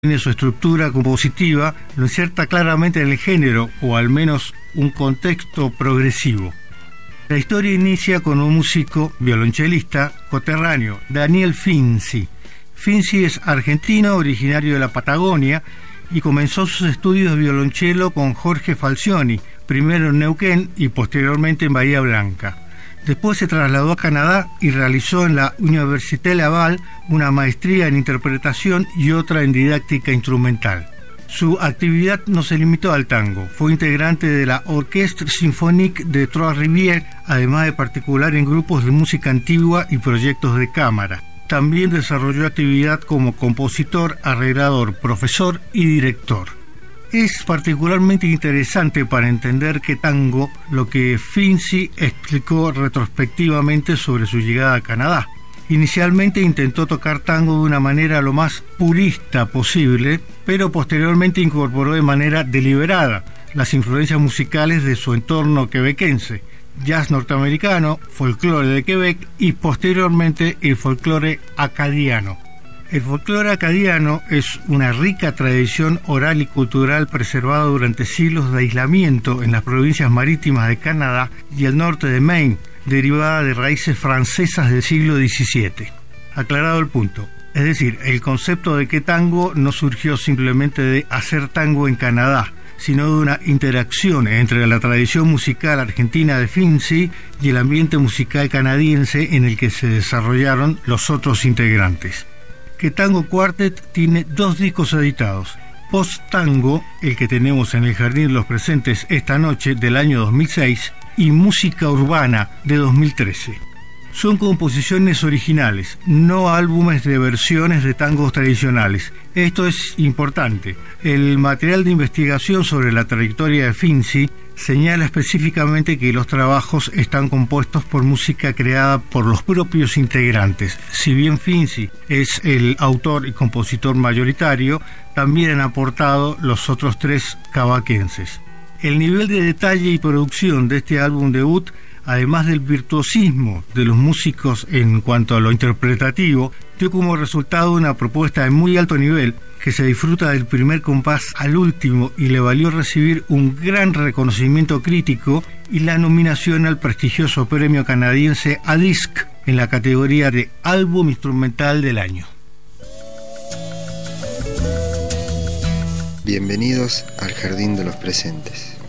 Tiene su estructura compositiva, lo inserta claramente en el género, o al menos un contexto progresivo. La historia inicia con un músico violonchelista coterráneo, Daniel Finzi. Finzi es argentino, originario de la Patagonia, y comenzó sus estudios de violonchelo con Jorge Falcioni, primero en Neuquén y posteriormente en Bahía Blanca. Después se trasladó a Canadá y realizó en la Université Laval una maestría en interpretación y otra en didáctica instrumental. Su actividad no se limitó al tango. Fue integrante de la Orchestre Symphonique de Trois-Rivières, además de particular en grupos de música antigua y proyectos de cámara. También desarrolló actividad como compositor, arreglador, profesor y director. Es particularmente interesante para entender qué tango lo que Finzi explicó retrospectivamente sobre su llegada a Canadá. Inicialmente intentó tocar tango de una manera lo más purista posible, pero posteriormente incorporó de manera deliberada las influencias musicales de su entorno quebequense, jazz norteamericano, folclore de Quebec y posteriormente el folclore acadiano. El folclore acadiano es una rica tradición oral y cultural preservada durante siglos de aislamiento en las provincias marítimas de Canadá y el norte de Maine, derivada de raíces francesas del siglo XVII. Aclarado el punto. Es decir, el concepto de que tango no surgió simplemente de hacer tango en Canadá, sino de una interacción entre la tradición musical argentina de Finzi y el ambiente musical canadiense en el que se desarrollaron los otros integrantes. Que Tango Quartet tiene 2 discos editados. Post Tango, el que tenemos en el Jardín de los Presentes esta noche, del año 2006, y Música Urbana, de 2013. Son composiciones originales, no álbumes de versiones de tangos tradicionales. Esto es importante. El material de investigación sobre la trayectoria de Finzi señala específicamente que los trabajos están compuestos por música creada por los propios integrantes. Si bien Finzi es el autor y compositor mayoritario, también han aportado los otros 3 cavaquenses. El nivel de detalle y producción de este álbum debut, además del virtuosismo de los músicos en cuanto a lo interpretativo, dio como resultado una propuesta de muy alto nivel que se disfruta del primer compás al último y le valió recibir un gran reconocimiento crítico y la nominación al prestigioso premio canadiense a Disc en la categoría de Álbum Instrumental del Año. Bienvenidos al Jardín de los Presentes.